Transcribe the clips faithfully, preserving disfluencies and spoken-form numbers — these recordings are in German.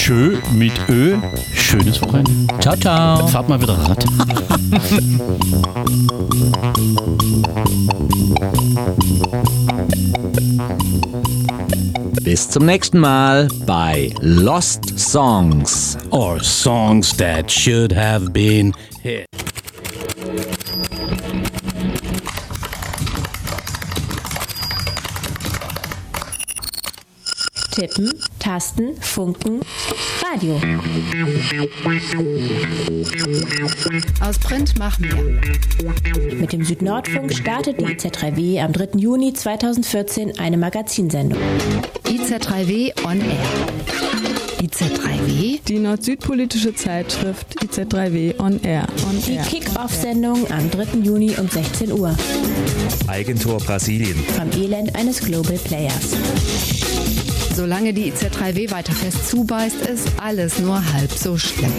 Tschö mit Ö. Schönes Wochenende. Ciao, ciao. Fahrt mal wieder Rad. Bis zum nächsten Mal bei Lost Songs. Or songs that should have been hit. Tippen, Tasten, Funken, Radio. Aus Print mach mehr. Mit dem Südnordfunk startet die I Z drei W am dritten Juni zweitausendvierzehn eine Magazinsendung. I Z drei W on Air. I Z drei W? Die nord-süd-politische Zeitschrift I Z drei W on Air. On Die Air. Kick-Off-Sendung am dritten Juni um sechzehn Uhr. Eigentor Brasilien. Vom Elend eines Global Players. Solange die I Z drei W weiter fest zubeißt, ist alles nur halb so schlimm.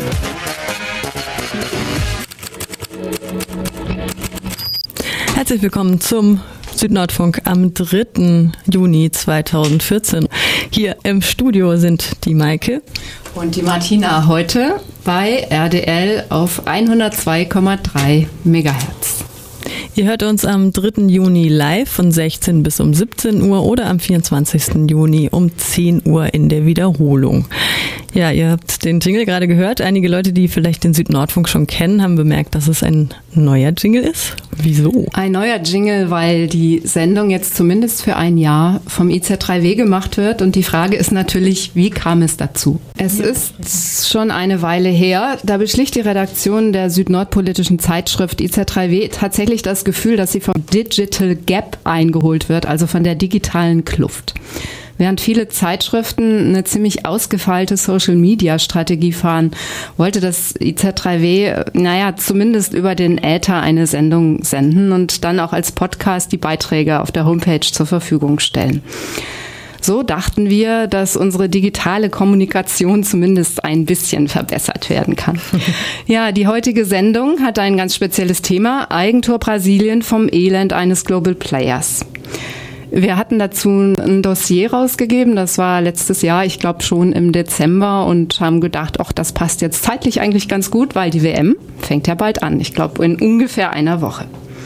Herzlich willkommen zum Südnordfunk am dritten Juni zweitausendvierzehn. Hier im Studio sind die Maike Und die Martina heute bei R D L auf hundertzwei Komma drei Megahertz. Ihr hört uns am dritten Juni live von sechzehn bis um siebzehn Uhr oder am vierundzwanzigsten Juni um zehn Uhr in der Wiederholung. Ja, ihr habt den Jingle gerade gehört. Einige Leute, die vielleicht den Südnordfunk schon kennen, haben bemerkt, dass es ein neuer Jingle ist. Wieso? Ein neuer Jingle, weil die Sendung jetzt zumindest für ein Jahr vom I Z drei W gemacht wird. Und die Frage ist natürlich, wie kam es dazu? Es ist schon eine Weile her. Da beschlich die Redaktion der südnordpolitischen Zeitschrift I Z drei W tatsächlich das Gefühl, dass sie vom Digital Gap eingeholt wird, also von der digitalen Kluft. Während viele Zeitschriften eine ziemlich ausgefeilte Social-Media-Strategie fahren, wollte das I Z drei W, naja, zumindest über den Äther eine Sendung senden und dann auch als Podcast die Beiträge auf der Homepage zur Verfügung stellen. So dachten wir, dass unsere digitale Kommunikation zumindest ein bisschen verbessert werden kann. Ja, die heutige Sendung hat ein ganz spezielles Thema: Eigentor Brasilien vom Elend eines Global Players. Wir hatten dazu ein Dossier rausgegeben, das war letztes Jahr, ich glaube schon im Dezember, und haben gedacht, ach, das passt jetzt zeitlich eigentlich ganz gut, weil die W M fängt ja bald an, ich glaube in ungefähr einer Woche.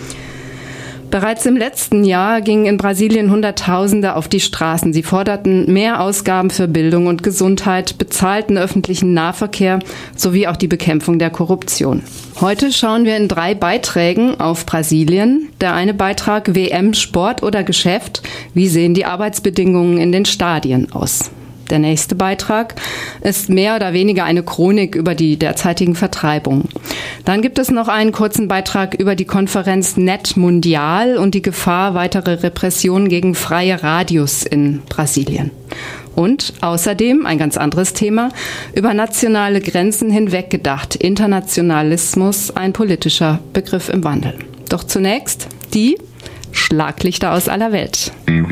Bereits im letzten Jahr gingen in Brasilien Hunderttausende auf die Straßen. Sie forderten mehr Ausgaben für Bildung und Gesundheit, bezahlten öffentlichen Nahverkehr sowie auch die Bekämpfung der Korruption. Heute schauen wir in drei Beiträgen auf Brasilien. Der eine Beitrag: W M, Sport oder Geschäft? Wie sehen die Arbeitsbedingungen in den Stadien aus? Der nächste Beitrag ist mehr oder weniger eine Chronik über die derzeitigen Vertreibungen. Dann gibt es noch einen kurzen Beitrag über die Konferenz Net Mundial und die Gefahr weiterer Repressionen gegen freie Radios in Brasilien. Und außerdem ein ganz anderes Thema: über nationale Grenzen hinweg gedacht. Internationalismus, ein politischer Begriff im Wandel. Doch zunächst die Schlaglichter aus aller Welt.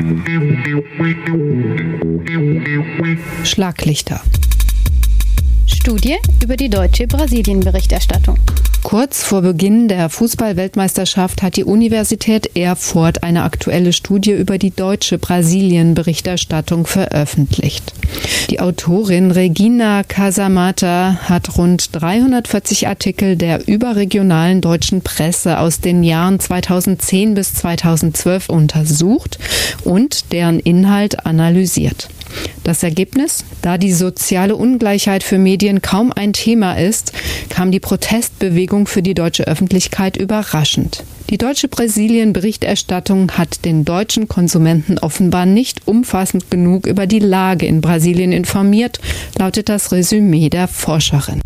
Schlaglichter. Studie über die deutsche Brasilien-Berichterstattung. Kurz vor Beginn der Fußball-Weltmeisterschaft hat die Universität Erfurt eine aktuelle Studie über die deutsche Brasilien-Berichterstattung veröffentlicht. Die Autorin Regina Casamata hat rund dreihundertvierzig Artikel der überregionalen deutschen Presse aus den Jahren zweitausendzehn bis zweitausendzwölf untersucht und deren Inhalt analysiert. Das Ergebnis: Da die soziale Ungleichheit für Medien kaum ein Thema ist, kam die Protestbewegung für die deutsche Öffentlichkeit überraschend. Die deutsche Brasilien-Berichterstattung hat den deutschen Konsumenten offenbar nicht umfassend genug über die Lage in Brasilien informiert, lautet das Resümee der Forscherin.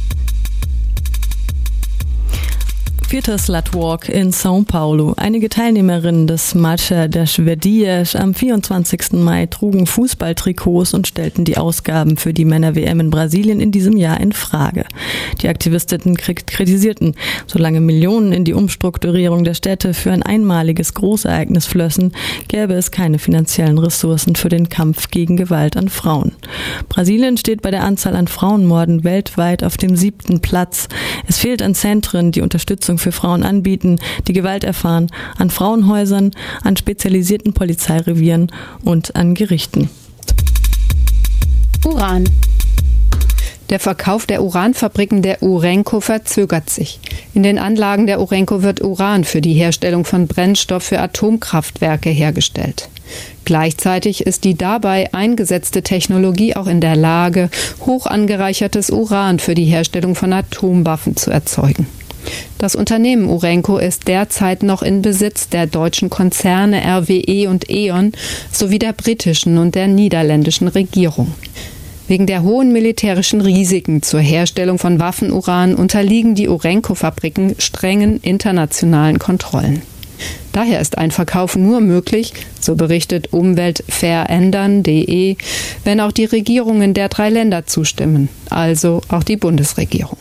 Vierter Slutwalk in São Paulo. Einige Teilnehmerinnen des Marcha das Verdias am vierundzwanzigsten Mai trugen Fußballtrikots und stellten die Ausgaben für die Männer-W M in Brasilien in diesem Jahr in Frage. Die Aktivistinnen kritisierten, solange Millionen in die Umstrukturierung der Städte für ein einmaliges Großereignis flössen, gäbe es keine finanziellen Ressourcen für den Kampf gegen Gewalt an Frauen. Brasilien steht bei der Anzahl an Frauenmorden weltweit auf dem siebten Platz. Es fehlt an Zentren, die Unterstützung für Frauen anbieten, die Gewalt erfahren, an Frauenhäusern, an spezialisierten Polizeirevieren und an Gerichten. Uran. Der Verkauf der Uranfabriken der Urenco verzögert sich. In den Anlagen der Urenco wird Uran für die Herstellung von Brennstoff für Atomkraftwerke hergestellt. Gleichzeitig ist die dabei eingesetzte Technologie auch in der Lage, hoch angereichertes Uran für die Herstellung von Atomwaffen zu erzeugen. Das Unternehmen Urenco ist derzeit noch in Besitz der deutschen Konzerne R W E und E.ON sowie der britischen und der niederländischen Regierung. Wegen der hohen militärischen Risiken zur Herstellung von Waffenuran unterliegen die Urenco-Fabriken strengen internationalen Kontrollen. Daher ist ein Verkauf nur möglich, so berichtet umweltverändern punkt de, wenn auch die Regierungen der drei Länder zustimmen, also auch die Bundesregierung.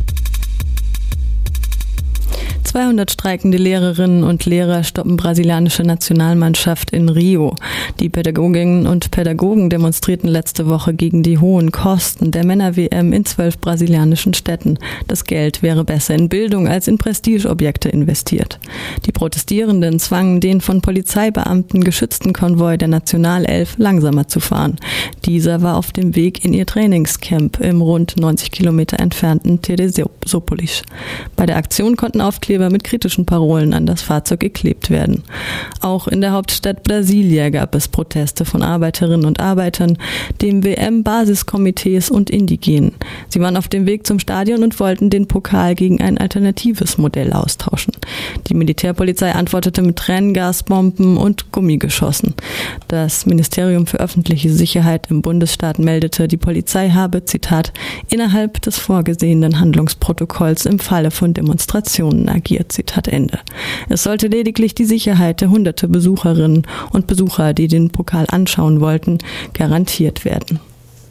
zweihundert streikende Lehrerinnen und Lehrer stoppen brasilianische Nationalmannschaft in Rio. Die Pädagoginnen und Pädagogen demonstrierten letzte Woche gegen die hohen Kosten der Männer-W M in zwölf brasilianischen Städten. Das Geld wäre besser in Bildung als in Prestigeobjekte investiert. Die Protestierenden zwangen den von Polizeibeamten geschützten Konvoi der Nationalelf langsamer zu fahren. Dieser war auf dem Weg in ihr Trainingscamp im rund neunzig Kilometer entfernten Teresópolis. Bei der Aktion konnten Aufkleber mit kritischen Parolen an das Fahrzeug geklebt werden. Auch in der Hauptstadt Brasilia gab es Proteste von Arbeiterinnen und Arbeitern, dem W M-Basiskomitees und Indigenen. Sie waren auf dem Weg zum Stadion und wollten den Pokal gegen ein alternatives Modell austauschen. Die Militärpolizei antwortete mit Tränengasbomben und Gummigeschossen. Das Ministerium für öffentliche Sicherheit im Bundesstaat meldete, die Polizei habe, Zitat, innerhalb des vorgesehenen Handlungsprotokolls im Falle von Demonstrationen agiert. Zitat Ende. Es sollte lediglich die Sicherheit der hunderte Besucherinnen und Besucher, die den Pokal anschauen wollten, garantiert werden.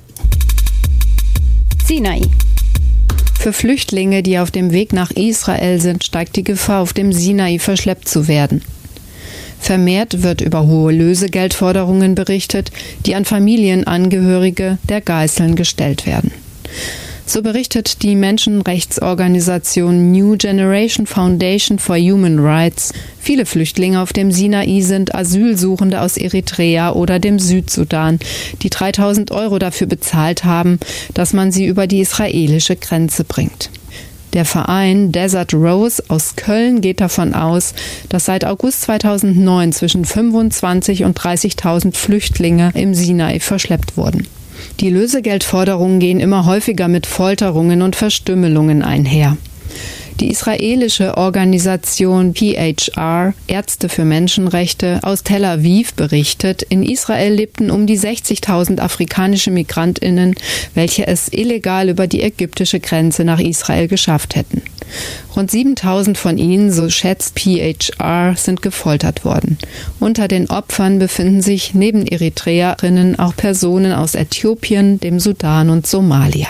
Sinai. Für Flüchtlinge, die auf dem Weg nach Israel sind, steigt die Gefahr, auf dem Sinai verschleppt zu werden. Vermehrt wird über hohe Lösegeldforderungen berichtet, die an Familienangehörige der Geiseln gestellt werden. So berichtet die Menschenrechtsorganisation New Generation Foundation for Human Rights. Viele Flüchtlinge auf dem Sinai sind Asylsuchende aus Eritrea oder dem Südsudan, die dreitausend Euro dafür bezahlt haben, dass man sie über die israelische Grenze bringt. Der Verein Desert Rose aus Köln geht davon aus, dass seit August zweitausendneun zwischen fünfundzwanzigtausend und dreißigtausend Flüchtlinge im Sinai verschleppt wurden. Die Lösegeldforderungen gehen immer häufiger mit Folterungen und Verstümmelungen einher. Die israelische Organisation P H R, Ärzte für Menschenrechte, aus Tel Aviv berichtet, in Israel lebten um die sechzigtausend afrikanische MigrantInnen, welche es illegal über die ägyptische Grenze nach Israel geschafft hätten. Rund siebentausend von ihnen, so schätzt P H R, sind gefoltert worden. Unter den Opfern befinden sich neben Eritreerinnen auch Personen aus Äthiopien, dem Sudan und Somalia.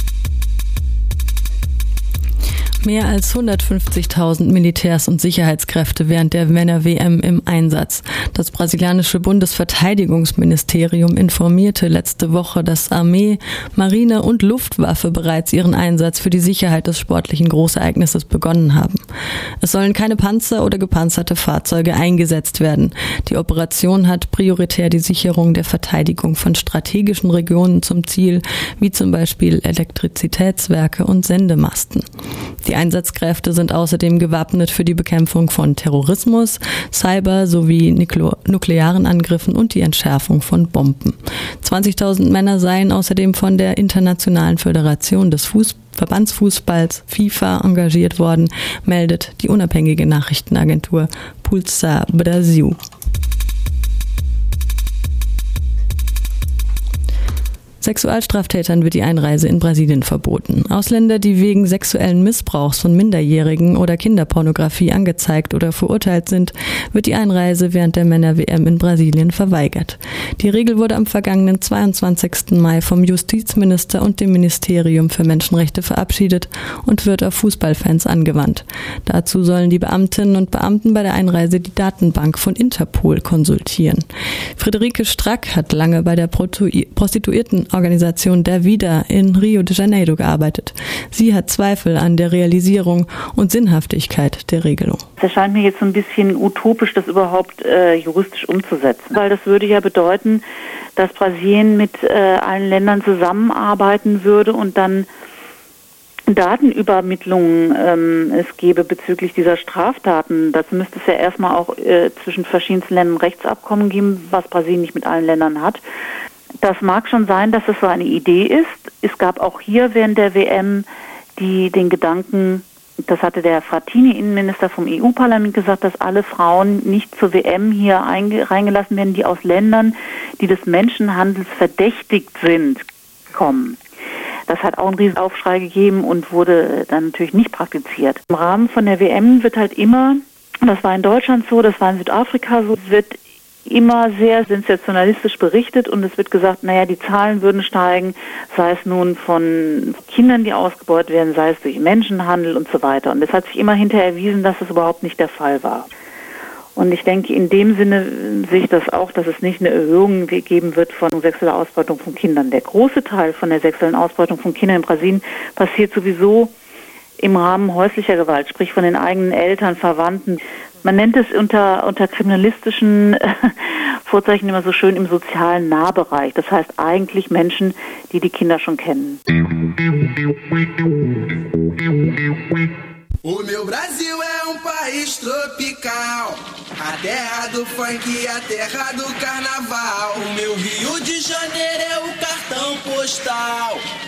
Mehr als hundertfünfzigtausend Militärs und Sicherheitskräfte während der Männer-W M im Einsatz. Das brasilianische Bundesverteidigungsministerium informierte letzte Woche, dass Armee, Marine und Luftwaffe bereits ihren Einsatz für die Sicherheit des sportlichen Großereignisses begonnen haben. Es sollen keine Panzer oder gepanzerte Fahrzeuge eingesetzt werden. Die Operation hat prioritär die Sicherung der Verteidigung von strategischen Regionen zum Ziel, wie zum Beispiel Elektrizitätswerke und Sendemasten. Die Einsatzkräfte sind außerdem gewappnet für die Bekämpfung von Terrorismus, Cyber- sowie nuklearen Angriffen und die Entschärfung von Bomben. zwanzigtausend Männer seien außerdem von der Internationalen Föderation des Fuß- Verbandsfußballs FIFA engagiert worden, meldet die unabhängige Nachrichtenagentur Pulsar Brasil. Sexualstraftätern wird die Einreise in Brasilien verboten. Ausländer, die wegen sexuellen Missbrauchs von Minderjährigen oder Kinderpornografie angezeigt oder verurteilt sind, wird die Einreise während der Männer-W M in Brasilien verweigert. Die Regel wurde am vergangenen zweiundzwanzigsten Mai vom Justizminister und dem Ministerium für Menschenrechte verabschiedet und wird auf Fußballfans angewandt. Dazu sollen die Beamtinnen und Beamten bei der Einreise die Datenbank von Interpol konsultieren. Friederike Strack hat lange bei der Prostituierten Organisation der Vida in Rio de Janeiro gearbeitet. Sie hat Zweifel an der Realisierung und Sinnhaftigkeit der Regelung. Es erscheint mir jetzt so ein bisschen utopisch, das überhaupt äh, juristisch umzusetzen. Weil das würde ja bedeuten, dass Brasilien mit äh, allen Ländern zusammenarbeiten würde und dann Datenübermittlungen ähm, es gäbe bezüglich dieser Straftaten. Dazu müsste es ja erstmal auch äh, zwischen verschiedensten Ländern Rechtsabkommen geben, was Brasilien nicht mit allen Ländern hat. Das mag schon sein, dass es so eine Idee ist. Es gab auch hier während der W M die den Gedanken, das hatte der Frattini, Innenminister vom E U-Parlament, gesagt, dass alle Frauen nicht zur W M hier einge- reingelassen werden, die aus Ländern, die des Menschenhandels verdächtigt sind, kommen. Das hat auch einen riesen Aufschrei gegeben und wurde dann natürlich nicht praktiziert. Im Rahmen von der W M wird halt immer, das war in Deutschland so, das war in Südafrika so, wird immer sehr sensationalistisch berichtet und es wird gesagt, naja, die Zahlen würden steigen, sei es nun von Kindern, die ausgebeutet werden, sei es durch Menschenhandel und so weiter. Und es hat sich immer hinterher erwiesen, dass das überhaupt nicht der Fall war. Und ich denke, in dem Sinne sehe ich das auch, dass es nicht eine Erhöhung geben wird von sexueller Ausbeutung von Kindern. Der große Teil von der sexuellen Ausbeutung von Kindern in Brasilien passiert sowieso im Rahmen häuslicher Gewalt, sprich von den eigenen Eltern, Verwandten. Man nennt es unter, unter kriminalistischen äh, Vorzeichen immer so schön im sozialen Nahbereich. Das heißt eigentlich Menschen, die die Kinder schon kennen. O meu Brasil é um país tropical, a terra do funk e a terra do carnaval. O meu Rio de Janeiro é o cartão postal